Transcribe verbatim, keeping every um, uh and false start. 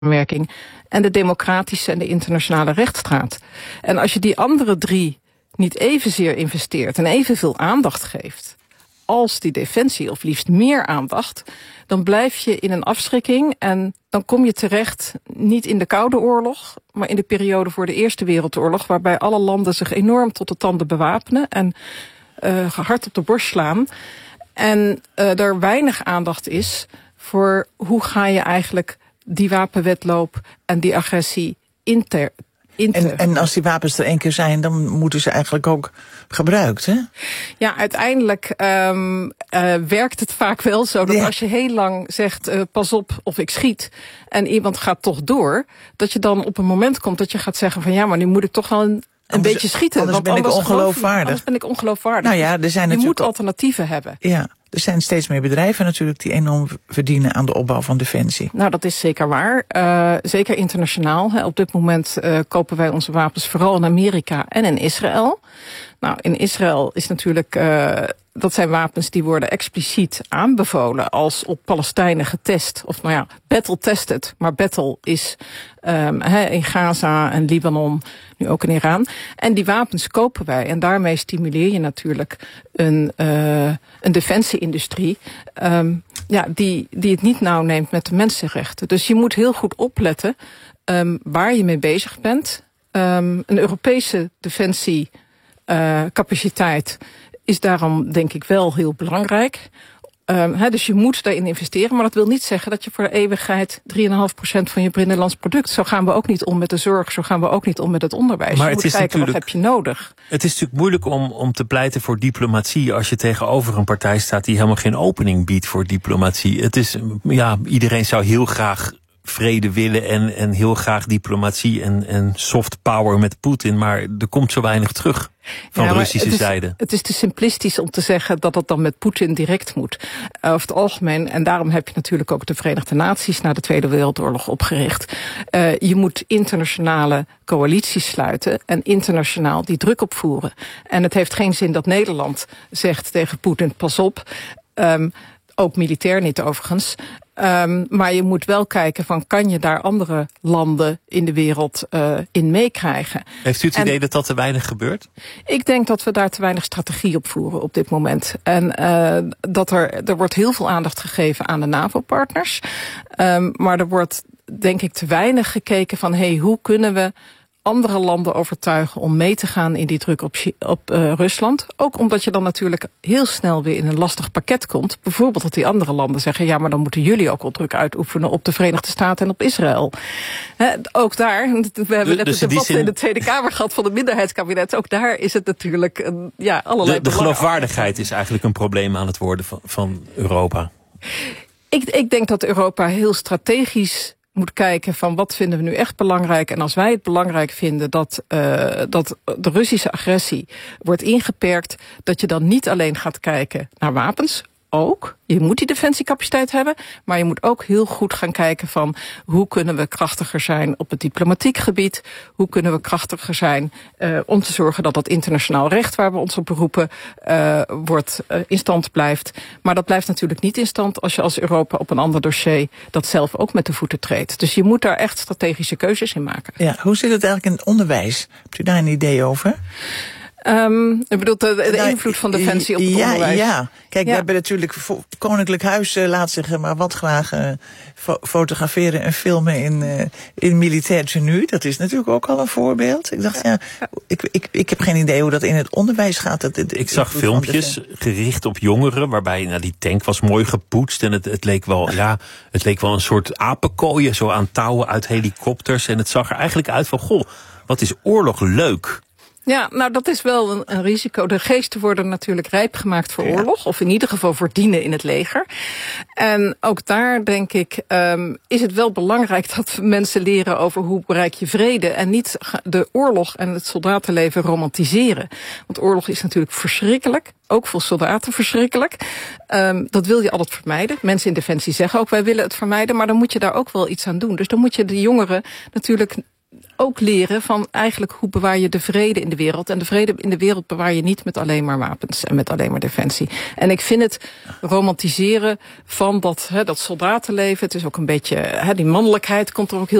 samenwerking en de democratische en de internationale rechtsstaat. En als je die andere drie niet evenzeer investeert en evenveel aandacht geeft als die defensie, of liefst meer aandacht, dan blijf je in een afschrikking en dan kom je terecht niet in de Koude Oorlog, maar in de periode voor de Eerste Wereldoorlog, waarbij alle landen zich enorm tot de tanden bewapenen en uh, hard op de borst slaan. En uh, er weinig aandacht is voor hoe ga je eigenlijk die wapenwetloop en die agressie inter En, en als die wapens er één keer zijn, dan moeten ze eigenlijk ook gebruikt, hè? Ja, uiteindelijk um, uh, werkt het vaak wel zo dat ja. als je heel lang zegt, uh, pas op of ik schiet, en iemand gaat toch door, dat je dan op een moment komt dat je gaat zeggen van ja, maar nu moet ik toch wel een, een anders, beetje schieten. Anders want ben anders ik ongeloofwaardig. Anders ben ik ongeloofwaardig. Nou ja, er zijn je natuurlijk moet alternatieven hebben. Ja. Er zijn steeds meer bedrijven natuurlijk die enorm verdienen aan de opbouw van defensie. Nou, dat is zeker waar. Uh, zeker internationaal. Hè. Op dit moment uh, kopen wij onze wapens vooral in Amerika en in Israël. Nou, in Israël is natuurlijk, uh, dat zijn wapens die worden expliciet aanbevolen als op Palestijnen getest. Of nou ja, battle tested. Maar battle is um, he, in Gaza en Libanon, nu ook in Iran. En die wapens kopen wij. En daarmee stimuleer je natuurlijk een, uh, een defensieindustrie um, ja, die, die het niet nauw neemt met de mensenrechten. Dus je moet heel goed opletten um, waar je mee bezig bent. Um, een Europese defensie Uh, capaciteit is daarom denk ik wel heel belangrijk. Um, he, dus je moet daarin investeren, maar dat wil niet zeggen dat je voor de eeuwigheid drie komma vijf procent van je binnenlands product. Zo gaan we ook niet om met de zorg, zo gaan we ook niet om met het onderwijs. Maar je het moet is kijken, wat heb je nodig? Het is natuurlijk moeilijk om, om te pleiten voor diplomatie als je tegenover een partij staat die helemaal geen opening biedt voor diplomatie. Het is, ja, iedereen zou heel graag vrede willen en, en heel graag diplomatie en, en soft power met Poetin, maar er komt zo weinig terug van ja, Russische het is, zijde. Het is te simplistisch om te zeggen dat het dan met Poetin direct moet. Uh, over het algemeen, en daarom heb je natuurlijk ook de Verenigde Naties na de Tweede Wereldoorlog opgericht. Uh, je moet internationale coalities sluiten en internationaal die druk opvoeren. En het heeft geen zin dat Nederland zegt tegen Poetin, pas op, um, ook militair niet overigens. Um, maar je moet wel kijken van, kan je daar andere landen in de wereld uh, in meekrijgen? Heeft u het en idee dat dat te weinig gebeurt? Ik denk dat we daar te weinig strategie op voeren op dit moment. En uh, dat er, er wordt heel veel aandacht gegeven aan de NAVO-partners. Um, maar er wordt denk ik te weinig gekeken van, hey, hoe kunnen we andere landen overtuigen om mee te gaan in die druk op, op uh, Rusland. Ook omdat je dan natuurlijk heel snel weer in een lastig pakket komt. Bijvoorbeeld dat die andere landen zeggen, ja, maar dan moeten jullie ook wel druk uitoefenen op de Verenigde Staten en op Israël. He, ook daar, we hebben net dus een debat zin in de Tweede Kamer gehad van het minderheidskabinet. Ook daar is het natuurlijk een, ja, allerlei De, de geloofwaardigheid is eigenlijk een probleem aan het worden van, van Europa. Ik, ik denk dat Europa heel strategisch moet kijken van wat vinden we nu echt belangrijk. En als wij het belangrijk vinden dat, uh, dat de Russische agressie wordt ingeperkt, dat je dan niet alleen gaat kijken naar wapens. Ook, je moet die defensiecapaciteit hebben, maar je moet ook heel goed gaan kijken van hoe kunnen we krachtiger zijn op het diplomatiek gebied, hoe kunnen we krachtiger zijn uh, om te zorgen dat dat internationaal recht waar we ons op beroepen uh, wordt uh, in stand blijft. Maar dat blijft natuurlijk niet in stand als je als Europa op een ander dossier dat zelf ook met de voeten treedt. Dus je moet daar echt strategische keuzes in maken. Ja, hoe zit het eigenlijk in het onderwijs? Hebt u daar een idee over? Um, ik bedoel, de, de nou, invloed van defensie op het ja, onderwijs. Ja, kijk, ja. we hebben natuurlijk, Koninklijk Huis uh, laat zich maar wat graag uh, fo fotograferen en filmen in, uh, in militair tenue. Dat is natuurlijk ook al een voorbeeld. Ik dacht, ja, ja ik, ik, ik heb geen idee hoe dat in het onderwijs gaat. Dat, dat, ik zag filmpjes gericht op jongeren, waarbij nou, die tank was mooi gepoetst. En het, het, leek wel, ja, het leek wel een soort apenkooien, zo aan touwen uit helikopters. En het zag er eigenlijk uit van, goh, wat is oorlog leuk. Ja, nou dat is wel een, een risico. De geesten worden natuurlijk rijp gemaakt voor oorlog. Ja. Of in ieder geval voor dienen in het leger. En ook daar denk ik, um, is het wel belangrijk dat mensen leren over hoe bereik je vrede. En niet de oorlog en het soldatenleven romantiseren. Want oorlog is natuurlijk verschrikkelijk. Ook voor soldaten verschrikkelijk. Um, dat wil je altijd vermijden. Mensen in Defensie zeggen ook, wij willen het vermijden. Maar dan moet je daar ook wel iets aan doen. Dus dan moet je de jongeren natuurlijk ook leren van eigenlijk hoe bewaar je de vrede in de wereld. En de vrede in de wereld bewaar je niet met alleen maar wapens en met alleen maar defensie. En ik vind het romantiseren van dat, hè, dat soldatenleven. Het is ook een beetje, hè, die mannelijkheid komt er ook heel